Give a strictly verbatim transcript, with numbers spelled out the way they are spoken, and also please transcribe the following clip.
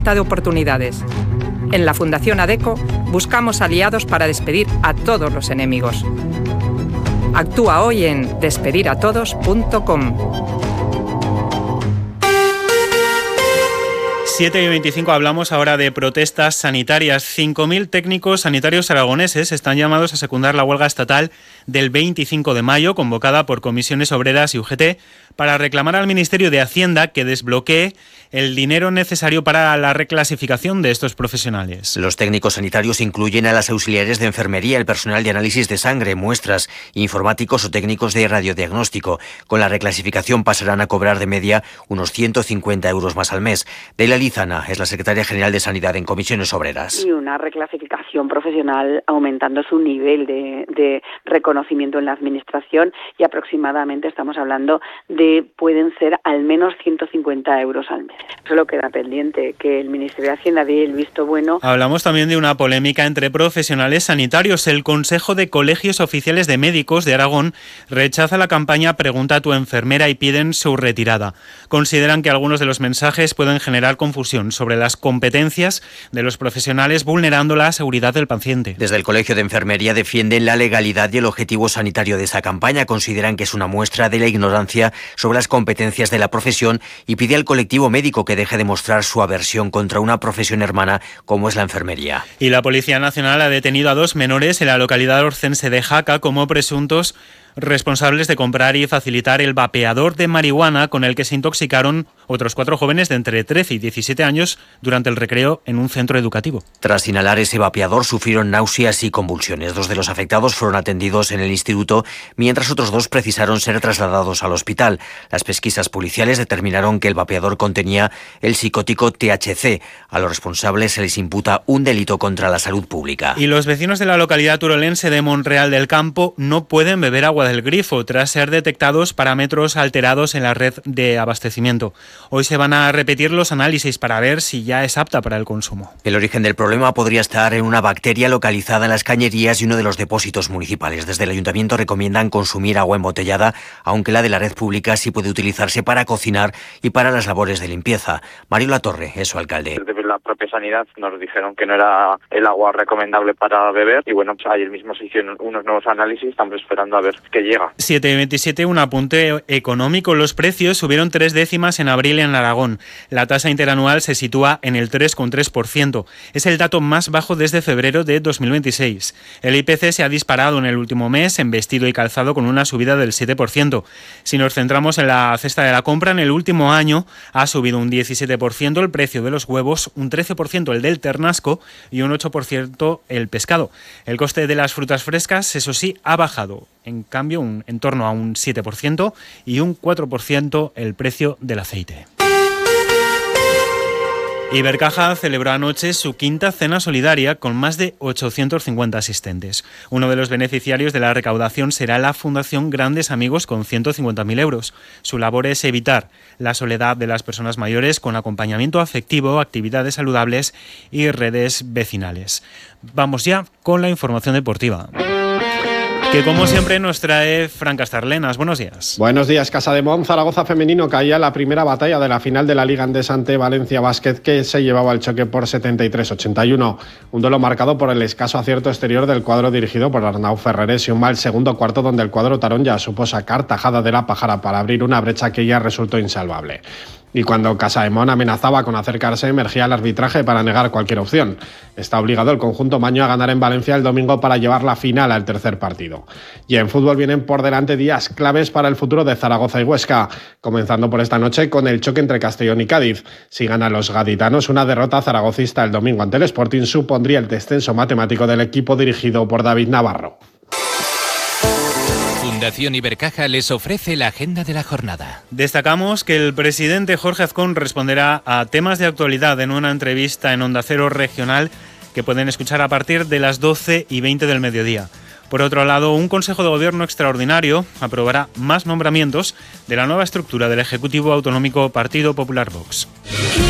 de oportunidades. En la Fundación ADECO buscamos aliados para despedir a todos los enemigos. Actúa hoy en despedir a todos punto com. siete y veinticinco, hablamos ahora de protestas sanitarias. cinco mil técnicos sanitarios aragoneses están llamados a secundar la huelga estatal del veinticinco de mayo, convocada por Comisiones Obreras y U G T, para reclamar al Ministerio de Hacienda que desbloquee el dinero necesario para la reclasificación de estos profesionales. Los técnicos sanitarios incluyen a las auxiliares de enfermería, el personal de análisis de sangre, muestras, informáticos o técnicos de radiodiagnóstico. Con la reclasificación pasarán a cobrar de media unos ciento cincuenta euros más al mes. Deila Lizana es la secretaria general de Sanidad en Comisiones Obreras. Y una reclasificación profesional aumentando su nivel de, de reconocimiento en la administración, y aproximadamente estamos hablando de, pueden ser al menos ciento cincuenta euros al mes. Solo queda pendiente que el Ministerio de Hacienda dé el visto bueno. Hablamos también de una polémica entre profesionales sanitarios. El Consejo de Colegios Oficiales de Médicos de Aragón rechaza la campaña Pregunta a tu enfermera y piden su retirada. Consideran que algunos de los mensajes pueden generar confusión sobre las competencias de los profesionales, vulnerando la seguridad del paciente. Desde el Colegio de Enfermería defienden la legalidad y el objetivo sanitario de esa campaña. Consideran que es una muestra de la ignorancia sobre las competencias de la profesión y pide al colectivo médico que deje de mostrar su aversión contra una profesión hermana como es la enfermería. Y la Policía Nacional ha detenido a dos menores en la localidad orcense de Jaca como presuntos responsables de comprar y facilitar el vapeador de marihuana con el que se intoxicaron otros cuatro jóvenes de entre trece y diecisiete años durante el recreo en un centro educativo. Tras inhalar ese vapeador sufrieron náuseas y convulsiones. Dos de los afectados fueron atendidos en el instituto, mientras otros dos precisaron ser trasladados al hospital. Las pesquisas policiales determinaron que el vapeador contenía el psicótico T H C. A los responsables se les imputa un delito contra la salud pública. Y los vecinos de la localidad turolense de Monreal del Campo no pueden beber agua del grifo tras ser detectados parámetros alterados en la red de abastecimiento. Hoy se van a repetir los análisis para ver si ya es apta para el consumo. El origen del problema podría estar en una bacteria localizada en las cañerías y uno de los depósitos municipales. Desde el ayuntamiento recomiendan consumir agua embotellada, aunque la de la red pública sí puede utilizarse para cocinar y para las labores de limpieza. Mario Latorre es su alcalde. Desde la propia sanidad nos dijeron que no era el agua recomendable para beber y bueno, pues ayer mismo se hicieron unos nuevos análisis, estamos esperando a ver qué llega. siete y veintisiete, un apunte económico. Los precios subieron tres décimas en abril en Aragón. La tasa interanual se sitúa en el tres coma tres por ciento. Es el dato más bajo desde febrero de dos mil veintiséis. El I P C se ha disparado en el último mes en vestido y calzado con una subida del siete por ciento. Si nos centramos en la cesta de la compra, en el último año ha subido un diecisiete por ciento el precio de los huevos, un trece por ciento el del ternasco y un ocho por ciento el pescado. El coste de las frutas frescas, eso sí, ha bajado. En cambio, un, en torno a un siete por ciento y un cuatro por ciento el precio del aceite. Ibercaja celebró anoche su quinta cena solidaria con más de ochocientos cincuenta asistentes. Uno de los beneficiarios de la recaudación será la Fundación Grandes Amigos con ciento cincuenta mil euros. Su labor es evitar la soledad de las personas mayores con acompañamiento afectivo, actividades saludables y redes vecinales. Vamos ya con la información deportiva, que como siempre nos trae Fran Castarlenas. Buenos días. Buenos días. Casademont Zaragoza femenino caía la primera batalla de la final de la Liga Endesa ante Valencia Basket, que se llevaba el choque por setenta y tres a ochenta y uno. Un duelo marcado por el escaso acierto exterior del cuadro dirigido por Arnau Ferreres y un mal segundo cuarto donde el cuadro tarón ya supo sacar tajada de la pájara para abrir una brecha que ya resultó insalvable. Y cuando Casademont amenazaba con acercarse, emergía el arbitraje para negar cualquier opción. Está obligado el conjunto maño a ganar en Valencia el domingo para llevar la final al tercer partido. Y en fútbol vienen por delante días claves para el futuro de Zaragoza y Huesca, comenzando por esta noche con el choque entre Castellón y Cádiz. Si ganan los gaditanos, una derrota zaragocista el domingo ante el Sporting supondría el descenso matemático del equipo dirigido por David Navarro. Fundación Ibercaja les ofrece la agenda de la jornada. Destacamos que el presidente Jorge Azcón responderá a temas de actualidad en una entrevista en Onda Cero Regional que pueden escuchar a partir de las doce y veinte del mediodía. Por otro lado, un Consejo de Gobierno extraordinario aprobará más nombramientos de la nueva estructura del Ejecutivo Autonómico Partido Popular Vox.